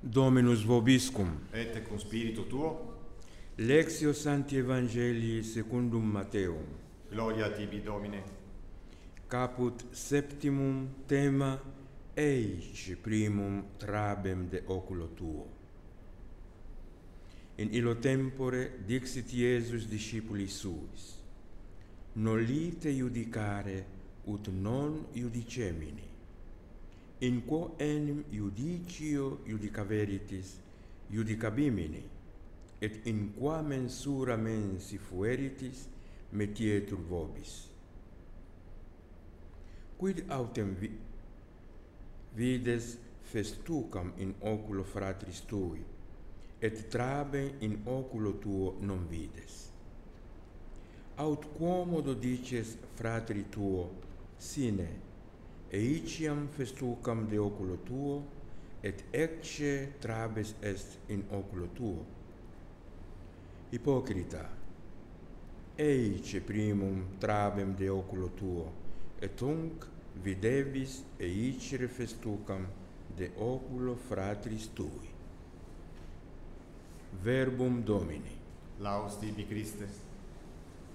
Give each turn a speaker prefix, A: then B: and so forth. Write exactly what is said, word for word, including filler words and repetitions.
A: Dominus vobiscum.
B: Et cum spiritu tuo.
A: Lectio Sancti Evangelii secundum Matteum.
B: Gloria tibi, Domine.
A: Caput septimum tema eice primum trabem de oculo tuo. In illo tempore dixit Iesus discipulis suis: Nolite iudicare ut non iudicemini. In quo enim iudicio iudicaveritis iudicabimini, et in qua mensura mensi fueritis metietur vobis. Quid autem vi vides festucam in oculo fratris tui, et trabe in oculo tuo non vides? Aut quomodo dices fratri tuo, sine, eiciam festucam de oculo tuo, et ecce trabes est in oculo tuo? Hypocrita, eice primum trabem de oculo tuo, et tunc videvis eicere festucam de oculo fratris tui. Verbum Domini.
B: Laus tibi, Christe.